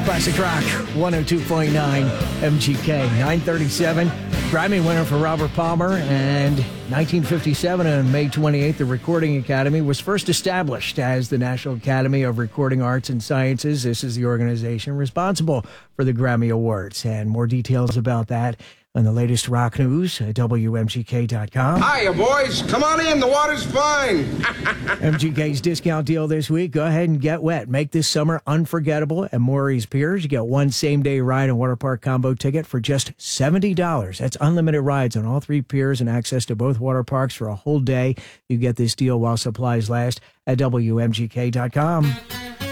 Classic Rock 102.9 MGK 937. Grammy winner for Robert Palmer. And 1957 on May 28th, the Recording Academy was first established as the National Academy of Recording Arts and Sciences. This is the organization responsible for the Grammy Awards. And more details about that on the latest rock news at WMGK.com. Hiya, boys. Come on in. The water's fine. MGK's discount deal this week. Go ahead and get wet. Make this summer unforgettable at Maury's Piers. You get one same-day ride and water park combo ticket for just $70. That's unlimited rides on all three piers and access to both water parks for a whole day. You get this deal while supplies last at WMGK.com.